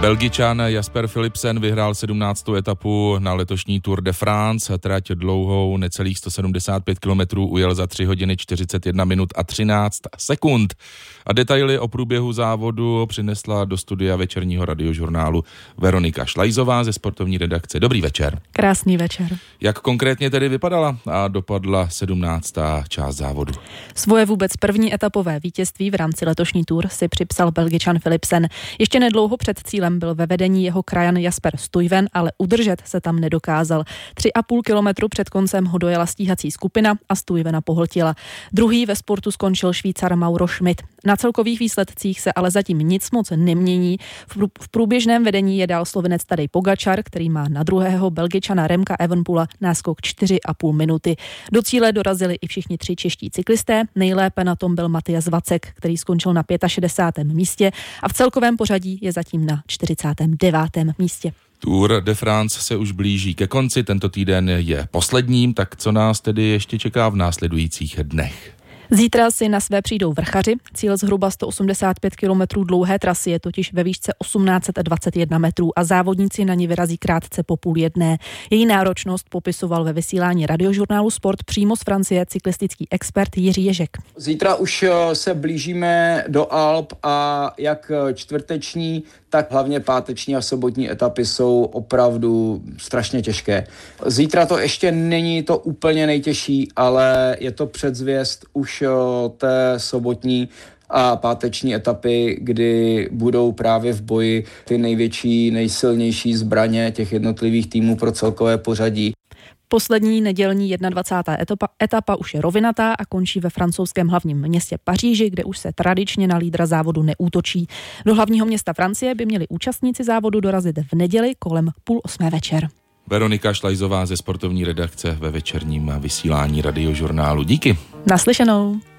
Belgičan Jasper Philipsen vyhrál 17. etapu na letošní Tour de France. Trať dlouhou necelých 175 km ujel za 3 hodiny 41 minut a 13 sekund. A detaily o průběhu závodu přinesla do studia večerního radiožurnálu Veronika Šlajzová ze sportovní redakce. Dobrý večer. Krásný večer. Jak konkrétně tedy vypadala a dopadla 17. část závodu? Svoje vůbec první etapové vítězství v rámci letošní Tour si připsal Belgičan Philipsen. Ještě nedlouho před cílem byl ve vedení jeho krajan Jasper Stuyven, ale udržet se tam nedokázal. 3,5 kilometru před koncem ho dojela stíhací skupina a Stuyvena pohltila. Druhý ve sportu skončil Švýcar Mauro Schmidt. Na celkových výsledcích se ale zatím nic moc nemění. V průběžném vedení je dál Slovenec Tadej Pogačar, který má na druhého Belgičana Remka Evenepoela náskok 4,5 minuty. Do cíle dorazili i všichni 3 čeští cyklisté. Nejlépe na tom byl Matyas Vacek, který skončil na 65. místě a v celkovém pořadí je zatím na 49. místě. Tour de France se už blíží ke konci, tento týden je posledním, tak co nás tedy ještě čeká v následujících dnech? Zítra si na své přijdou vrchaři. Cíl zhruba 185 km dlouhé trasy je totiž ve výšce 1821 metrů a závodníci na ní vyrazí krátce po 12:30. Její náročnost popisoval ve vysílání radiožurnálu Sport přímo z Francie cyklistický expert Jiří Ježek. Zítra už se blížíme do Alp a jak čtvrteční, tak hlavně páteční a sobotní etapy jsou opravdu strašně těžké. Zítra to ještě není to úplně nejtěžší, ale je to předzvěst už té sobotní a páteční etapy, kdy budou právě v boji ty největší, nejsilnější zbraně těch jednotlivých týmů pro celkové pořadí. Poslední nedělní 21. etapa už je rovinatá a končí ve francouzském hlavním městě Paříži, kde už se tradičně na lídra závodu neútočí. Do hlavního města Francie by měli účastníci závodu dorazit v neděli kolem 7:30 večer. Veronika Šlajzová ze sportovní redakce ve večerním vysílání radiožurnálu. Díky. Naslyšenou.